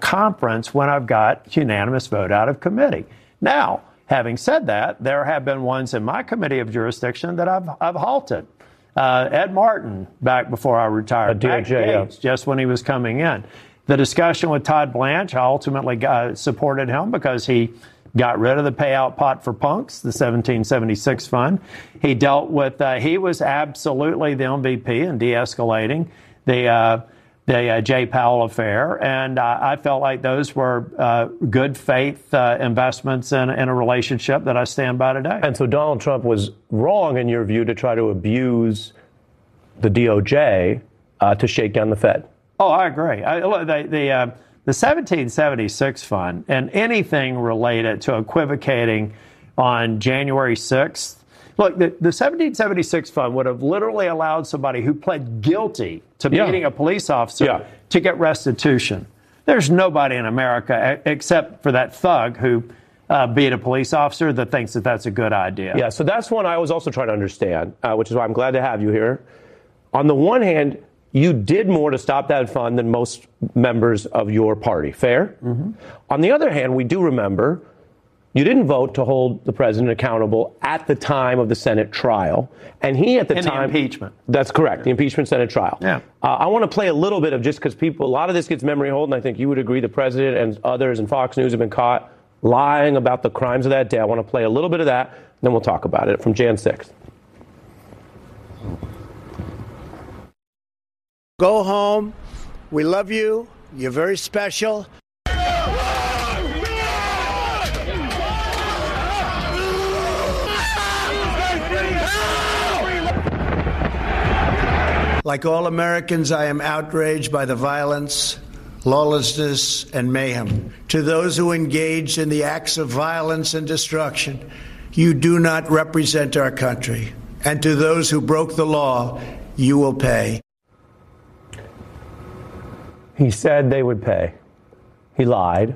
conference when I've got unanimous vote out of committee. Now, having said that, there have been ones in my committee of jurisdiction that I've halted. Ed Martin, back before I retired, DOJ, just when he was coming in. The discussion with Todd Blanche, I ultimately supported him because he got rid of the payout pot for punks, the 1776 fund. He dealt with, he was absolutely the MVP in de-escalating the Jay Powell affair. And I felt like those were good faith investments in a relationship that I stand by today. And so Donald Trump was wrong, in your view, to try to abuse the DOJ to shake down the Fed. Oh, I agree. The 1776 fund and anything related to equivocating on January 6th. Look, the 1776 fund would have literally allowed somebody who pled guilty to beating a police officer to get restitution. There's nobody in America, except for that thug who beat a police officer, that thinks that that's a good idea. Yeah, so that's one I was also trying to understand, which is why I'm glad to have you here. On the one hand, you did more to stop that fund than most members of your party. Fair? Mm-hmm. On the other hand, we do remember you didn't vote to hold the president accountable at the time of the Senate trial. And he at the time... the impeachment. That's correct. The impeachment Senate trial. Yeah. I want to play a little bit of, just because a lot of this gets memory hold, and I think you would agree the president and others and Fox News have been caught lying about the crimes of that day. I want to play a little bit of that, then we'll talk about it from Jan 6th. Go home. We love you. You're very special. Like all Americans, I am outraged by the violence, lawlessness, and mayhem. To those who engaged in the acts of violence and destruction, you do not represent our country. And to those who broke the law, you will pay. He said they would pay. He lied.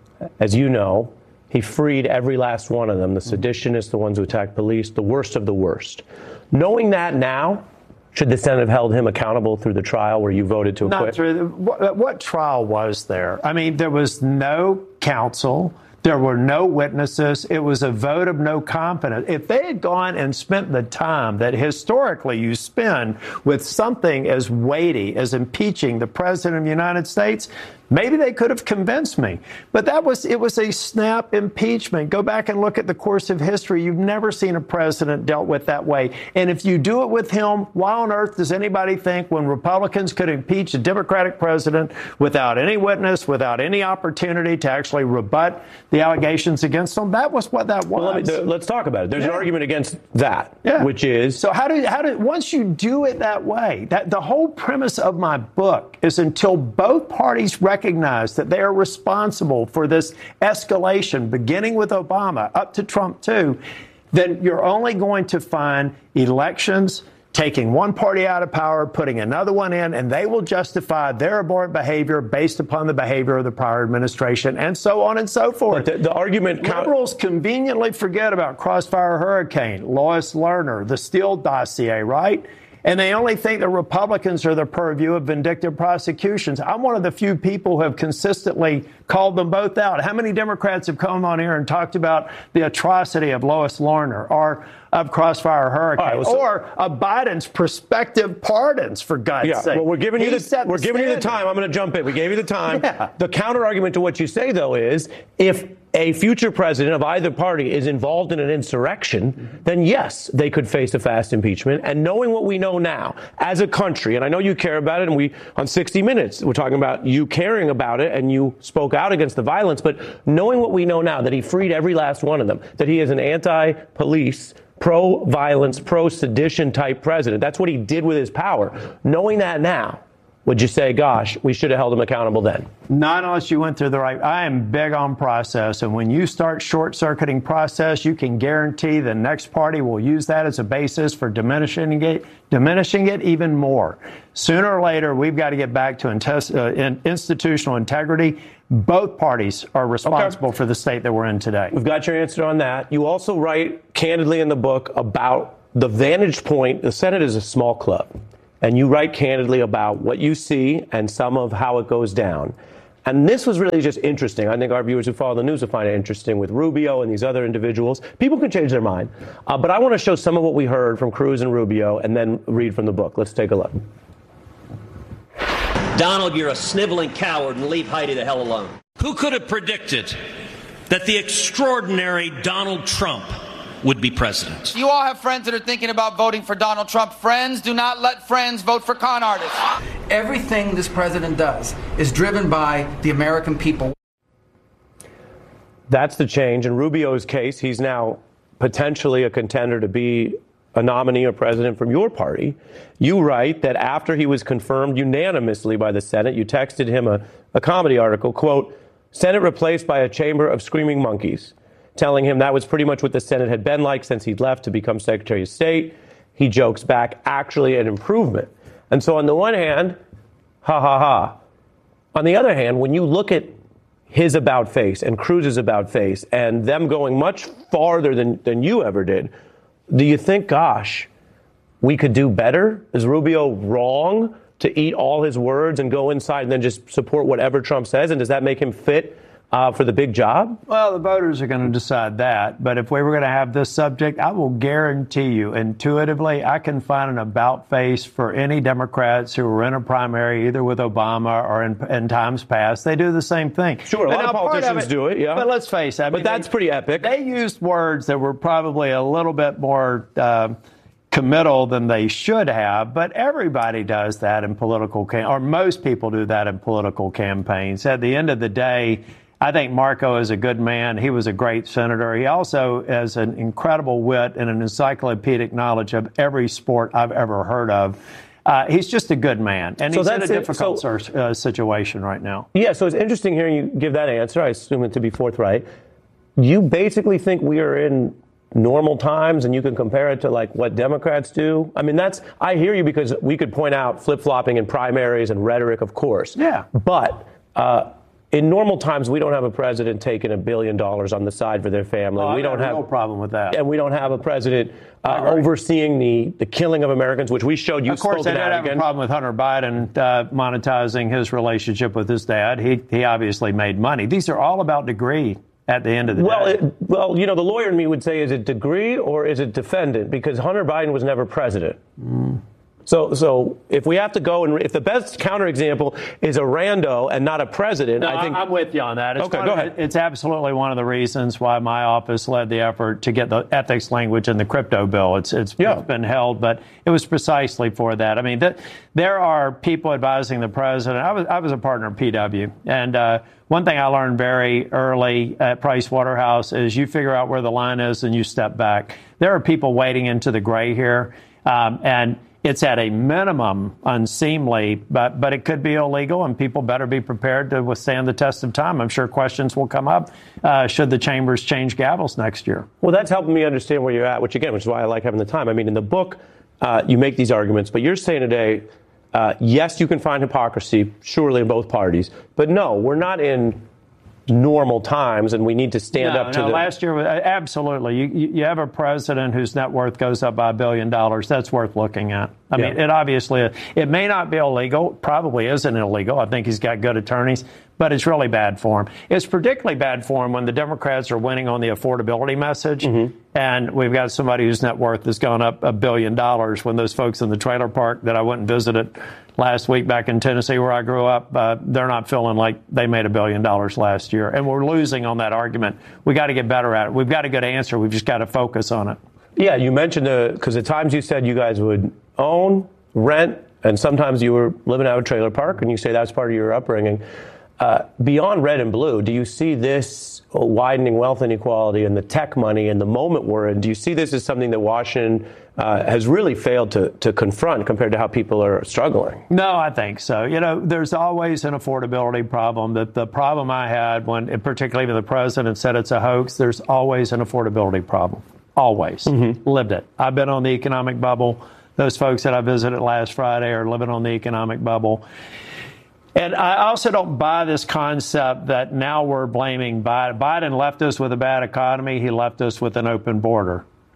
As you know, he freed every last one of them, the seditionists, the ones who attacked police, the worst of the worst. Knowing that now, should the Senate have held him accountable through the trial where you voted to acquit? Not through. What trial was there? I mean, there was no counsel. There were no witnesses. It was a vote of no confidence. If they had gone and spent the time that historically you spend with something as weighty as impeaching the president of the United States, maybe they could have convinced me. But it was a snap impeachment. Go back and look at the course of history. You've never seen a president dealt with that way. And if you do it with him, why on earth does anybody think when Republicans could impeach a Democratic president without any witness, without any opportunity to actually rebut the allegations against them? That was what that was. Well, let's talk about it. There's an argument against that, which is... So how do once you do it that way, that the whole premise of my book is until both parties recognize that they are responsible for this escalation, beginning with Obama up to Trump too, then you're only going to find elections taking one party out of power, putting another one in, and they will justify their abhorrent behavior based upon the behavior of the prior administration, and so on and so forth. But the argument... Liberals conveniently forget about Crossfire Hurricane, Lois Lerner, the Steele dossier, right? And they only think that Republicans are the purview of vindictive prosecutions. I'm one of the few people who have consistently called them both out. How many Democrats have come on here and talked about the atrocity of Lois Lerner or of Crossfire Hurricane or of Biden's prospective pardons, for God's sake? Well, we're giving you the time. I'm going to jump in. We gave you the time. Yeah. The counter argument to what you say, though, is if a future president of either party is involved in an insurrection, then yes, they could face a fast impeachment. And knowing what we know now as a country, and I know you care about it, and we on 60 Minutes, we're talking about you caring about it, and you spoke out against the violence, but knowing what we know now, that he freed every last one of them, that he is an anti-police, pro-violence, pro-sedition type president. That's what he did with his power. Knowing that now, would you say, gosh, we should have held him accountable then? Not unless you went through the right. I am big on process. And when you start short-circuiting process, you can guarantee the next party will use that as a basis for diminishing it even more. Sooner or later, we've got to get back to institutional integrity. Both parties are responsible for the state that we're in today. We've got your answer on that. You also write candidly in the book about the vantage point. The Senate is a small club. And you write candidly about what you see and some of how it goes down. And this was really just interesting. I think our viewers who follow the news will find it interesting with Rubio and these other individuals. People can change their mind. But I want to show some of what we heard from Cruz and Rubio and then read from the book. Let's take a look. Donald, you're a sniveling coward, and leave Heidi the hell alone. Who could have predicted that the extraordinary Donald Trump would be president? You all have friends that are thinking about voting for Donald Trump. Friends, do not let friends vote for con artists. Everything this president does is driven by the American people. That's the change. In Rubio's case, he's now potentially a contender to be a nominee or president from your party. You write that after he was confirmed unanimously by the Senate, you texted him a comedy article, quote, Senate replaced by a chamber of screaming monkeys, telling him that was pretty much what the Senate had been like since he'd left to become Secretary of State. He jokes back, actually an improvement. And so on the one hand, ha, ha, ha. On the other hand, when you look at his about face and Cruz's about face and them going much farther than you ever did, do you think, gosh, we could do better? Is Rubio wrong to eat all his words and go inside and then just support whatever Trump says? And does that make him fit for the big job? Well, the voters are going to decide that. But if we were going to have this subject, I will guarantee you, intuitively, I can find an about face for any Democrats who were in a primary, either with Obama or in times past. They do the same thing. Sure, a lot of politicians do it, yeah. But let's face it. But that's pretty epic. They used words that were probably a little bit more committal than they should have, but everybody does that in political or most people do that in political campaigns. At the end of the day, I think Marco is a good man. He was a great senator. He also has an incredible wit and an encyclopedic knowledge of every sport I've ever heard of. He's just a good man, and he's in a difficult situation right now. Yeah, so it's interesting hearing you give that answer. I assume it to be forthright. You basically think we are in normal times, and you can compare it to like what Democrats do? I mean, I hear you, because we could point out flip-flopping in primaries and rhetoric, of course. Yeah. But in normal times, we don't have a president taking $1 billion on the side for their family. We don't have no problem with that. And we don't have a president overseeing the killing of Americans, which we showed you. Of course, they don't have a problem with Hunter Biden monetizing his relationship with his dad. He obviously made money. These are all about degree at the end of the day. Well, you know, the lawyer in me would say, is it degree or is it defendant? Because Hunter Biden was never president. So if we have to go and if the best counterexample is a rando and not a president, I think I'm with you on that. Okay, go ahead. It's absolutely one of the reasons why my office led the effort to get the ethics language in the crypto bill. It's been held, but it was precisely for that. I mean, there are people advising the president. I was a partner at PW, and one thing I learned very early at Price Waterhouse is you figure out where the line is and you step back. There are people wading into the gray here, and it's at a minimum unseemly, but it could be illegal, and people better be prepared to withstand the test of time. I'm sure questions will come up should the chambers change gavels next year. Well, that's helping me understand where you're at, which is why I like having the time. I mean, in the book, you make these arguments, but you're saying today, yes, you can find hypocrisy, surely in both parties, but no, we're not in normal times, and we need to stand up to last year, absolutely. You have a president whose net worth goes up by $1 billion. That's worth looking at. I mean, it obviously, it may not be illegal, probably isn't illegal. I think he's got good attorneys, but it's really bad for him. It's particularly bad for him when the Democrats are winning on the affordability message, and we've got somebody whose net worth has gone up $1 billion when those folks in the trailer park that I went and visited last week back in Tennessee where I grew up, they're not feeling like they made $1 billion last year. And we're losing on that argument. We got to get better at it. We've got a good answer. We've just got to focus on it. Yeah, you mentioned because at times you said you guys would own, rent, and sometimes you were living out of a trailer park, and you say that's part of your upbringing. Beyond red and blue, do you see this widening wealth inequality and the tech money and the moment we're in? Do you see this as something that Washington has really failed to confront compared to how people are struggling? No, I think so. You know, there's always an affordability problem. The problem I had when, particularly when the president said it's a hoax, there's always an affordability problem. Always. Lived it. I've been on the economic bubble. Those folks that I visited last Friday are living on the economic bubble. And I also don't buy this concept that now we're blaming Biden. Biden left us with a bad economy. He left us with an open border.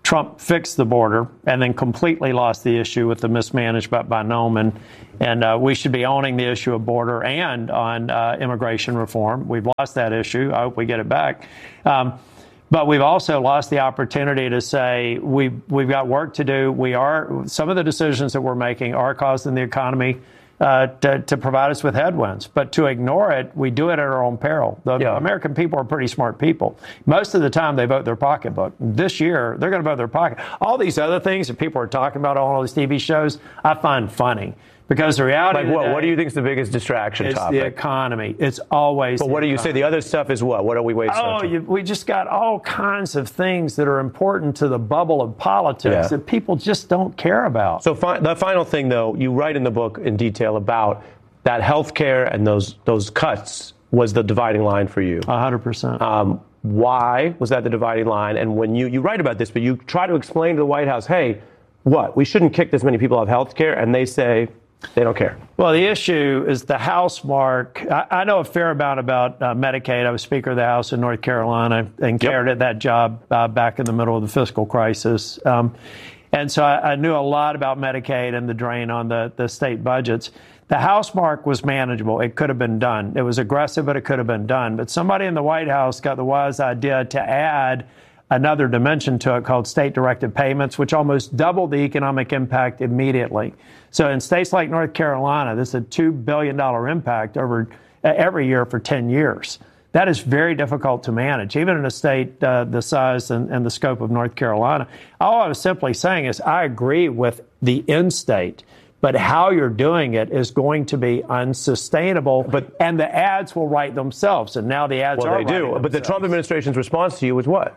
Trump fixed the border and then completely lost the issue with the mismanagement by Noman. And we should be owning the issue of border and on immigration reform. We've lost that issue. I hope we get it back. But we've also lost the opportunity to say we've got work to do. Some of the decisions that we're making are causing the economy to provide us with headwinds. But to ignore it, we do it at our own peril. The American people are pretty smart people. Most of the time, they vote their pocketbook. This year, they're going to vote their pocket. All these other things that people are talking about on all these TV shows, I find funny. Because the reality what do you think is the biggest distraction topic? It's the economy. It's always. But what do you say? The other stuff is what? What are we wasting? We just got all kinds of things that are important to the bubble of politics that people just don't care about. So the final thing, though, you write in the book in detail about that health care and those cuts was the dividing line for you. 100%. Why was that the dividing line? And when you write about this, but you try to explain to the White House, hey, we shouldn't kick this many people out of health care, and they say, they don't care. Well, the issue is the House mark. I know a fair amount about Medicaid. I was Speaker of the House in North Carolina and carried at that job back in the middle of the fiscal crisis. And so I knew a lot about Medicaid and the drain on the state budgets. The House mark was manageable. It could have been done. It was aggressive, but it could have been done. But somebody in the White House got the wise idea to add another dimension to it called state-directed payments, which almost doubled the economic impact immediately. So in states like North Carolina, this is a $2 billion impact over every year for 10 years. That is very difficult to manage, even in a state the size and the scope of North Carolina. All I was simply saying is I agree with the end state, but how you're doing it is going to be unsustainable, and the ads will write themselves. And now the ads are writing themselves. But the Trump administration's response to you was what?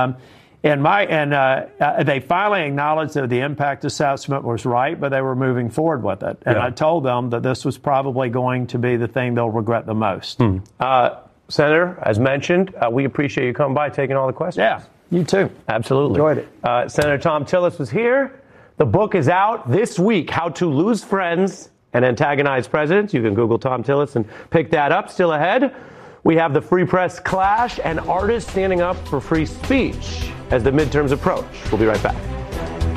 They finally acknowledged that the impact assessment was right, but they were moving forward with it. And I told them that this was probably going to be the thing they'll regret the most. Senator, as mentioned, we appreciate you coming by, taking all the questions. Yeah, you too. Absolutely. Enjoyed it. Senator Thom Tillis was here. The book is out this week, How to Lose Friends and Antagonize Presidents. You can Google Thom Tillis and pick that up. Still ahead, we have the free press clash and artists standing up for free speech as the midterms approach. We'll be right back.